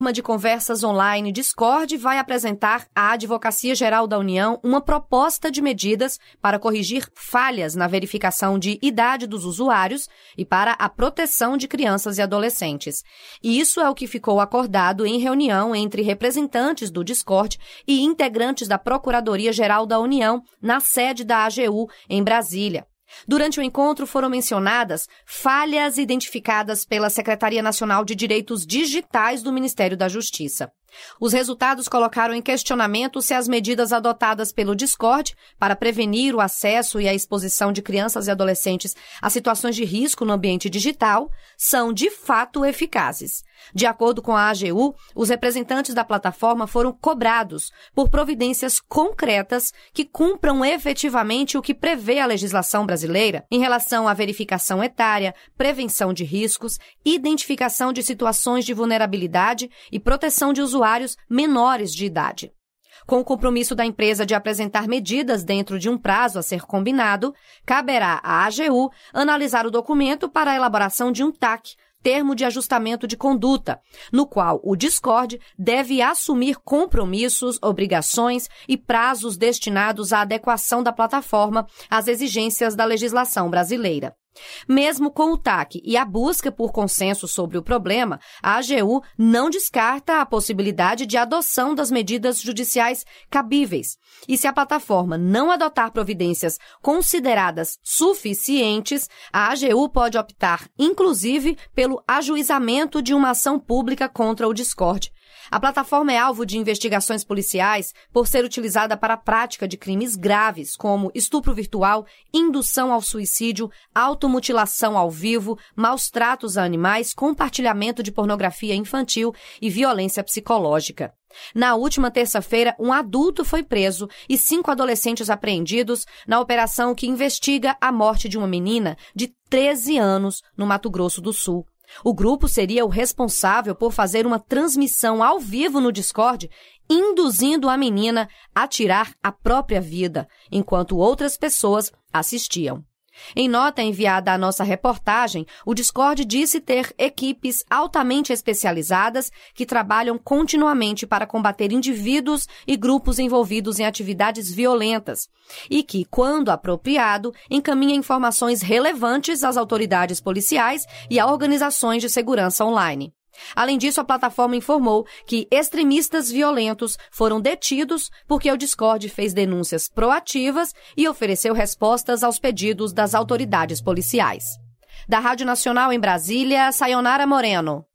De conversas online Discord vai apresentar à Advocacia Geral da União uma proposta de medidas para corrigir falhas na verificação de idade dos usuários e para a proteção de crianças e adolescentes. E isso é o que ficou acordado em reunião entre representantes do Discord e integrantes da Procuradoria-Geral da União na sede da AGU em Brasília. Durante o encontro foram mencionadas falhas identificadas pela Secretaria Nacional de Direitos Digitais do Ministério da Justiça. Os resultados colocaram em questionamento se as medidas adotadas pelo Discord para prevenir o acesso e a exposição de crianças e adolescentes a situações de risco no ambiente digital são, de fato, eficazes. De acordo com a AGU, os representantes da plataforma foram cobrados por providências concretas que cumpram efetivamente o que prevê a legislação brasileira em relação à verificação etária, prevenção de riscos, identificação de situações de vulnerabilidade e proteção de usuários menores de idade. Com o compromisso da empresa de apresentar medidas dentro de um prazo a ser combinado, caberá à AGU analisar o documento para a elaboração de um TAC, Termo de Ajustamento de Conduta, no qual o Discord deve assumir compromissos, obrigações e prazos destinados à adequação da plataforma às exigências da legislação brasileira. Mesmo com o TAC e a busca por consenso sobre o problema, a AGU não descarta a possibilidade de adoção das medidas judiciais cabíveis. E se a plataforma não adotar providências consideradas suficientes, a AGU pode optar, inclusive, pelo ajuizamento de uma ação pública contra o Discord. A plataforma é alvo de investigações policiais por ser utilizada para a prática de crimes graves, como estupro virtual, indução ao suicídio, automutilação ao vivo, maus tratos a animais, compartilhamento de pornografia infantil e violência psicológica. Na última terça-feira, um adulto foi preso e 5 adolescentes apreendidos na operação que investiga a morte de uma menina de 13 anos no Mato Grosso do Sul. O grupo seria o responsável por fazer uma transmissão ao vivo no Discord, induzindo a menina a tirar a própria vida, enquanto outras pessoas assistiam. Em nota enviada à nossa reportagem, o Discord disse ter equipes altamente especializadas que trabalham continuamente para combater indivíduos e grupos envolvidos em atividades violentas e que, quando apropriado, encaminha informações relevantes às autoridades policiais e a organizações de segurança online. Além disso, a plataforma informou que extremistas violentos foram detidos porque o Discord fez denúncias proativas e ofereceu respostas aos pedidos das autoridades policiais. Da Rádio Nacional em Brasília, Sayonara Moreno.